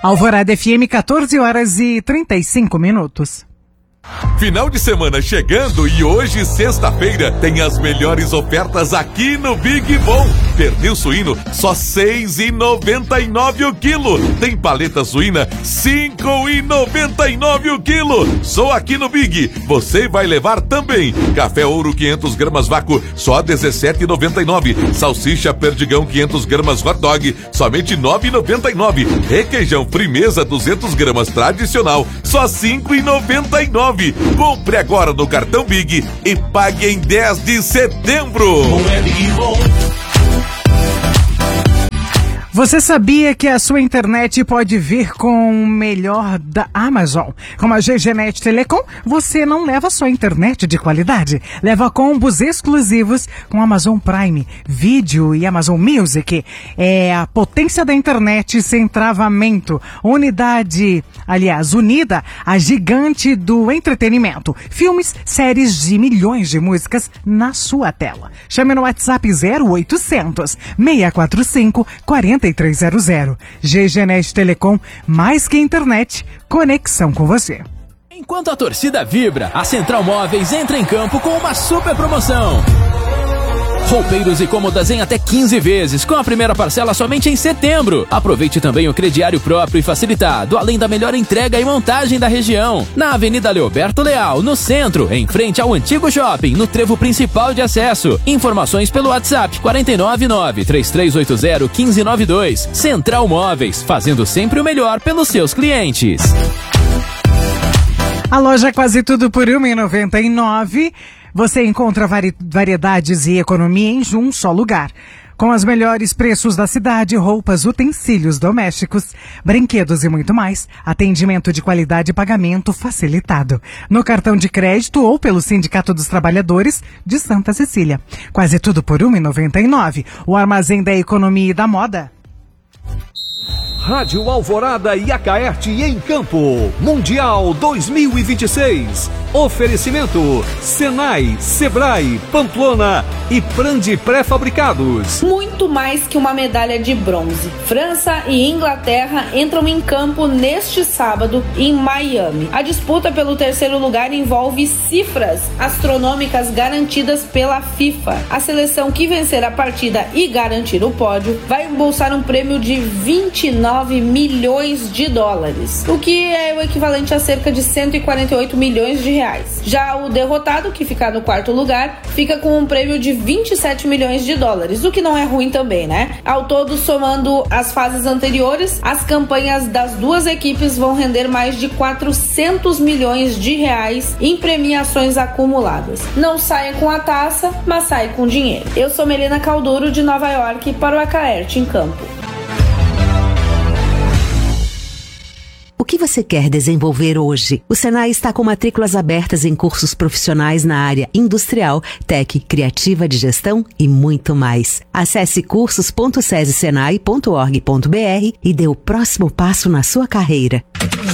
Alvorada FM, 14 horas e 35 minutos. Final de semana chegando e hoje, sexta-feira, tem as melhores ofertas aqui no Big Bom. Pernil suíno, só R$ 6,99 o quilo. Tem paleta suína, R$ 5,99 o quilo. Só aqui no Big. Você vai levar também. Café Ouro 500 gramas vácuo, só R$ 17,99. Salsicha Perdigão 500 gramas hot dog, somente R$ 9,99. Requeijão Frimeza 200 gramas tradicional, só R$ 5,99. Compre agora no cartão Big e pague em 10 de setembro. Você sabia que a sua internet pode vir com o melhor da Amazon? Com a GGNet Telecom, você não leva só internet de qualidade, leva combos exclusivos com Amazon Prime, Video e Amazon Music. É a potência da internet sem travamento. Unida a gigante do entretenimento. Filmes, séries de milhões de músicas na sua tela. Chame no WhatsApp 0800 645 4300. GGNet Telecom, mais que internet, conexão com você. Enquanto a torcida vibra, a Central Móveis entra em campo com uma super promoção. Roupeiros e cômodas em até 15 vezes, com a primeira parcela somente em setembro. Aproveite também o crediário próprio e facilitado, além da melhor entrega e montagem da região. Na Avenida Leoberto Leal, no centro, em frente ao antigo shopping, no trevo principal de acesso. Informações pelo WhatsApp 499-3380-1592. Central Móveis, fazendo sempre o melhor pelos seus clientes. A loja Quase Tudo por R$ 1,99. Você encontra variedades e economia em um só lugar. Com os melhores preços da cidade, roupas, utensílios domésticos, brinquedos e muito mais. Atendimento de qualidade e pagamento facilitado. No cartão de crédito ou pelo Sindicato dos Trabalhadores de Santa Cecília. Quase Tudo por R$ 1,99. O armazém da economia e da moda. Rádio Alvorada e Acaerte em Campo. Mundial 2026. Oferecimento Senai, Sebrae, Pamplona e Prandi Pré-Fabricados. Muito mais que uma medalha de bronze. França e Inglaterra entram em campo neste sábado em Miami. A disputa pelo terceiro lugar envolve cifras astronômicas garantidas pela FIFA. A seleção que vencer a partida e garantir o pódio vai embolsar um prêmio de 29 milhões de dólares, o que é o equivalente a cerca de 148 milhões de reais. Já o derrotado, que ficar no quarto lugar, fica com um prêmio de 27 milhões de dólares, o que não é ruim também, né? Ao todo, somando as fases anteriores, as campanhas das duas equipes vão render mais de 400 milhões de reais em premiações acumuladas. Não saia com a taça, mas saia com dinheiro. Eu sou Melina Calduro, de Nova York, para o Acaerte em Campo. O que você quer desenvolver hoje? O Senai está com matrículas abertas em cursos profissionais na área industrial, tech, criativa de gestão e muito mais. Acesse cursos.sesesenai.org.br e dê o próximo passo na sua carreira.